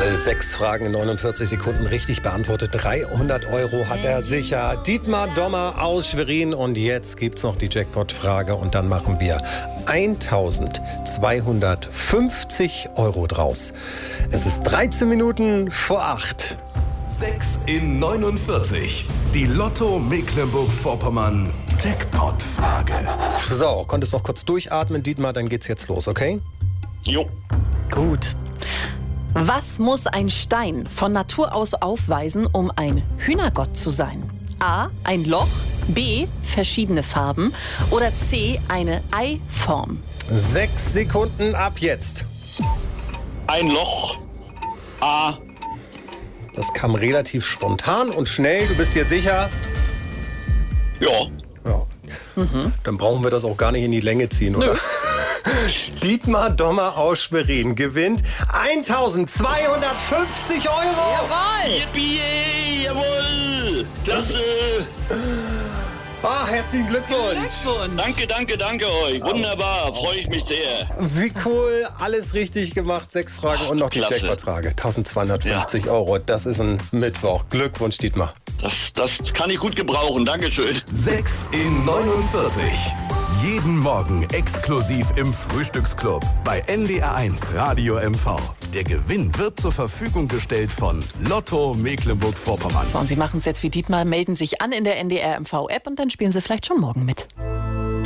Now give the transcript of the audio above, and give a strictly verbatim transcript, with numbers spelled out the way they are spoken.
Jawohl, sechs Fragen in neunundvierzig Sekunden richtig beantwortet. dreihundert Euro hat er sicher. Dietmar Dommer aus Schwerin. Und jetzt gibt's noch die Jackpot-Frage. Und dann machen wir eintausendzweihundertfünfzig Euro draus. Es ist dreizehn Minuten vor acht. sechs in neunundvierzig. Die Lotto Mecklenburg-Vorpommern Jackpot-Frage. So, konntest noch kurz durchatmen, Dietmar, dann geht's jetzt los, okay? Jo. Gut. Was muss ein Stein von Natur aus aufweisen, um ein Hühnergott zu sein? A. Ein Loch. B. Verschiedene Farben. Oder C. Eine Eiform. Sechs Sekunden ab jetzt. Ein Loch. A. Das kam relativ spontan und schnell. Du bist dir sicher? Ja. Ja. Mhm. Dann brauchen wir das auch gar nicht in die Länge ziehen, oder? Nö. Dietmar Dommer aus Schwerin gewinnt eintausendzweihundertfünfzig Euro. Jawohl! Yippie, jawohl! Klasse! Ah, herzlichen Glückwunsch. Glückwunsch! Danke, danke, danke euch. Wunderbar, freue ich mich sehr. Wie cool, alles richtig gemacht. Sechs Fragen und noch die Klasse. Jackpot-Frage. eintausendzweihundertfünfzig ja. Euro, das ist ein Mittwoch. Glückwunsch, Dietmar. Das, das kann ich gut gebrauchen, Dankeschön. sechs in neunundvierzig. Jeden Morgen exklusiv im Frühstücksclub bei N D R eins Radio M V. Der Gewinn wird zur Verfügung gestellt von Lotto Mecklenburg-Vorpommern. So, und Sie machen es jetzt wie Dietmar, melden sich an in der N D R M V-App und dann spielen Sie vielleicht schon morgen mit.